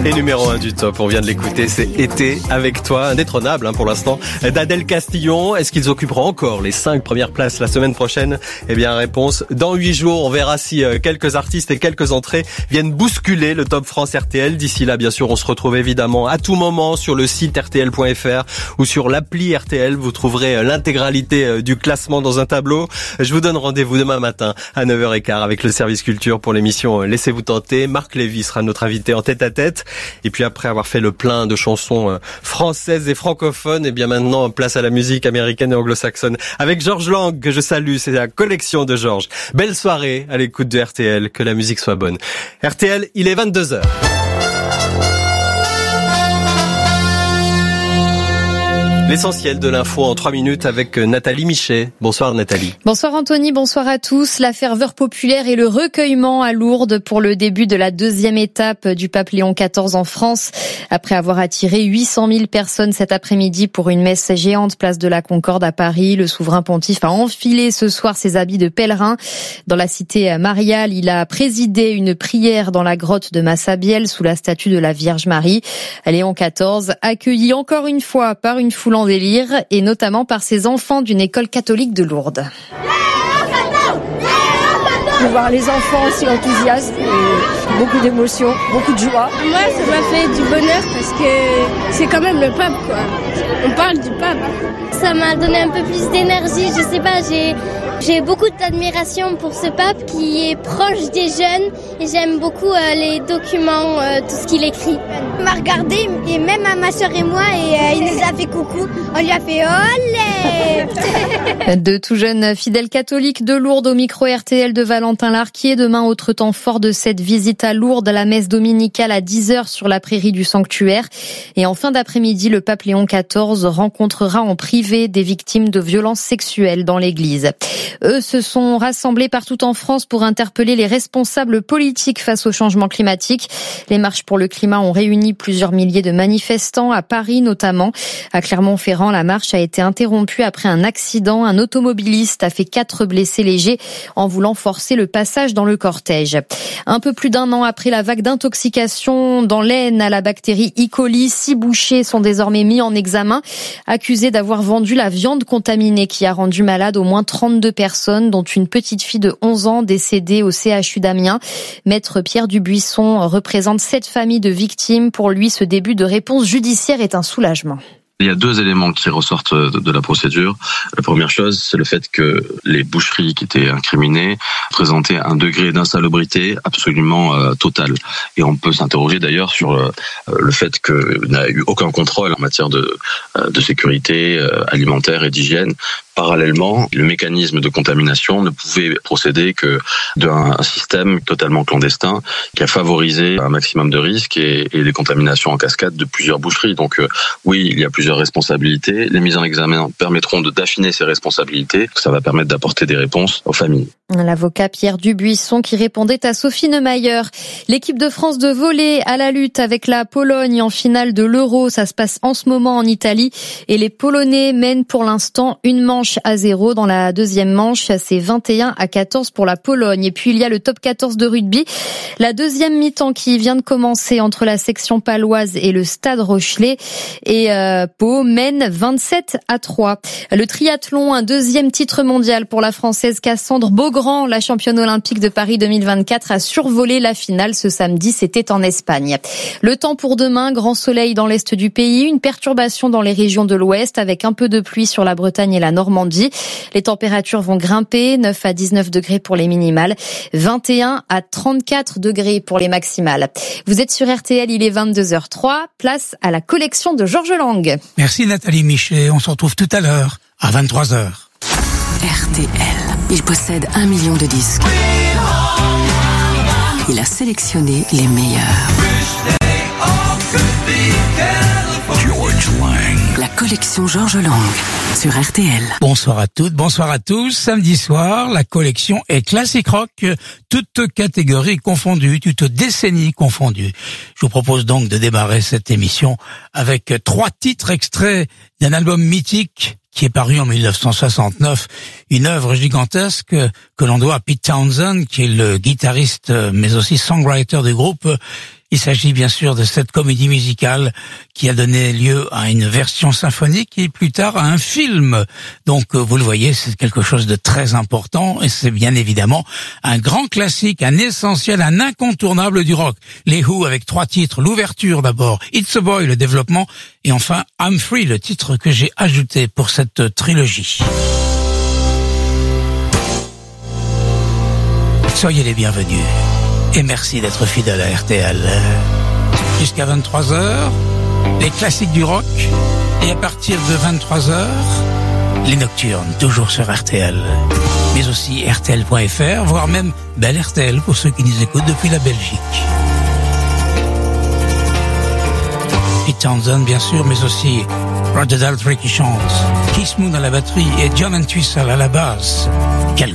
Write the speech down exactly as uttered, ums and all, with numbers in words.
Et numéro un du top, on vient de l'écouter, c'est Été avec toi, indétrônable hein, pour l'instant, d'Adèle Castillon. Est-ce qu'ils occuperont encore les cinq premières places la semaine prochaine? Eh bien, réponse dans huit jours. On verra si euh, quelques artistes et quelques entrées viennent bousculer le Top France R T L. D'ici là, bien sûr, on se retrouve évidemment à tout moment sur le site R T L point F R ou sur l'appli R T L. Vous trouverez l'intégralité du classement dans un tableau. Je vous donne rendez-vous demain matin à neuf heures quinze avec le service culture pour l'émission Laissez-vous tenter. Marc Lévy sera notre invité en tête à tête. Et puis après avoir fait le plein de chansons françaises et francophones, et bien maintenant place à la musique américaine et anglo-saxonne avec Georges Lang que je salue. C'est la collection de Georges. Belle soirée à l'écoute de R T L. Que la musique soit bonne. R T L, il est vingt-deux heures. L'essentiel de l'info en trois minutes avec Nathalie Michet. Bonsoir Nathalie. Bonsoir Anthony, bonsoir à tous. La ferveur populaire et le recueillement à Lourdes pour le début de la deuxième étape du pape Léon quatorze en France. Après avoir attiré huit cent mille personnes cet après-midi pour une messe géante place de la Concorde à Paris, le souverain pontife a enfilé ce soir ses habits de pèlerin. Dans la cité mariale, il a présidé une prière dans la grotte de Massabielle sous la statue de la Vierge Marie. Léon quatorze accueilli encore une fois par une foule en délire et notamment par ses enfants d'une école catholique de Lourdes. De voir les enfants aussi enthousiastes, et beaucoup d'émotions, beaucoup de joie. Moi, ça m'a fait du bonheur parce que c'est quand même le pape, quoi. On parle du pape. Ça m'a donné un peu plus d'énergie, je sais pas, j'ai, j'ai beaucoup d'admiration pour ce pape qui est proche des jeunes et j'aime beaucoup euh, les documents, euh, tout ce qu'il écrit. Il m'a regardé et même à ma soeur et moi et euh, il nous a fait coucou, on lui a fait olé. De tout jeunes fidèles catholiques de Lourdes au micro R T L de Valentin Larquier. Demain, autre temps fort de cette visite à Lourdes, la messe dominicale à dix heures sur la prairie du sanctuaire. Et en fin d'après-midi, le pape Léon quatorze rencontrera en privé des victimes de violences sexuelles dans l'église. Eux se sont rassemblés partout en France pour interpeller les responsables politiques face au changement climatique. Les marches pour le climat ont réuni plusieurs milliers de manifestants, à Paris notamment. À Clermont-Ferrand, la marche a été interrompue après un accident. Un automobiliste a fait quatre blessés légers en voulant forcer le passage dans le cortège. Un peu plus d'un an après la vague d'intoxication dans l'Aisne à la bactérie E. coli, six bouchers sont désormais mis en examen, accusés d'avoir vendu la viande contaminée qui a rendu malade au moins trente-deux personnes, dont une petite fille de onze ans décédée au C H U d'Amiens. Maître Pierre Dubuisson représente sept familles de victimes. Pour lui, ce début de réponse judiciaire est un soulagement. Il y a deux éléments qui ressortent de la procédure. La première chose, c'est le fait que les boucheries qui étaient incriminées présentaient un degré d'insalubrité absolument euh, total. Et on peut s'interroger d'ailleurs sur euh, le fait qu'il n'y a eu aucun contrôle en matière de, euh, de sécurité euh, alimentaire et d'hygiène. Parallèlement, le mécanisme de contamination ne pouvait procéder que d'un système totalement clandestin qui a favorisé un maximum de risques et, et des contaminations en cascade de plusieurs boucheries. Donc euh, oui, il y a plusieurs responsabilités. Les mises en examen permettront de d'affiner ces responsabilités. Ça va permettre d'apporter des réponses aux familles. L'avocat Pierre Dubuisson qui répondait à Sophie Neumayer. L'équipe de France de volley à la lutte avec la Pologne en finale de l'Euro. Ça se passe en ce moment en Italie et les Polonais mènent pour l'instant une manche à zéro. Dans la deuxième manche, c'est vingt et un à quatorze pour la Pologne. Et puis il y a le top quatorze de rugby. La deuxième mi-temps qui vient de commencer entre la section paloise et le Stade Rochelet. Et euh, Pau mène vingt-sept à trois. Le triathlon, un deuxième titre mondial pour la Française Cassandre Beaugrand. La championne olympique de Paris deux mille vingt-quatre a survolé la finale ce samedi. C'était en Espagne. Le temps pour demain, grand soleil dans l'est du pays. Une perturbation dans les régions de l'ouest avec un peu de pluie sur la Bretagne et la Normandie. Les températures vont grimper, neuf à dix-neuf degrés pour les minimales, vingt et un à trente-quatre degrés pour les maximales. Vous êtes sur R T L, il est vingt-deux heures trois, place à la collection de Georges Lang. Merci Nathalie Michet, on se retrouve tout à l'heure, à vingt-trois heures. R T L, il possède un million de disques. Il a sélectionné les meilleurs. George Lang. La collection Georges Lang sur R T L. Bonsoir à toutes, bonsoir à tous. Samedi soir, la collection est classique rock, toutes catégories confondues, toutes décennies confondues. Je vous propose donc de démarrer cette émission avec trois titres extraits d'un album mythique qui est paru en mille neuf cent soixante-neuf, une œuvre gigantesque que l'on doit à Pete Townshend, qui est le guitariste mais aussi songwriter du groupe. Il s'agit bien sûr de cette comédie musicale qui a donné lieu à une version symphonique et plus tard à un film. Donc vous le voyez, c'est quelque chose de très important et c'est bien évidemment un grand classique, un essentiel, un incontournable du rock. Les Who avec trois titres, l'ouverture d'abord, It's a Boy, le développement, et enfin I'm Free, le titre que j'ai ajouté pour cette trilogie. Soyez les bienvenus. Et merci d'être fidèle à R T L. Jusqu'à vingt-trois heures, les classiques du rock. Et à partir de vingt-trois heures, les nocturnes, toujours sur R T L. Mais aussi R T L point F R, voire même Belle R T L pour ceux qui nous écoutent depuis la Belgique. Pete Townsend, bien sûr, mais aussi Roger Daltrey qui chante, Keith Moon à la batterie et John Entwistle à la basse. Quel